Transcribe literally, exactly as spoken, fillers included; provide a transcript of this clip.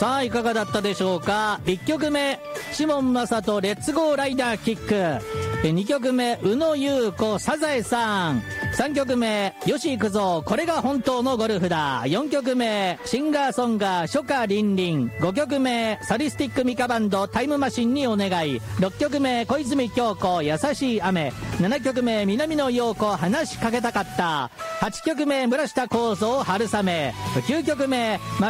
さあいかがだったでしょうか。いっきょくめシモン・マサトレッツゴーライダーキック、にきょくめ宇野優子サザエさん、さんきょくめ吉幾三これが本当のゴルフだ、よんきょくめシンガーソンガー初夏りんりん、ごきょくめサリスティックミカバンドタイムマシンにお願い、ろっきょくめ小泉京子優しい雨、ななきょくめ南野陽子話しかけたかった、はちきょくめ村下幸三春雨、きゅうきょくめ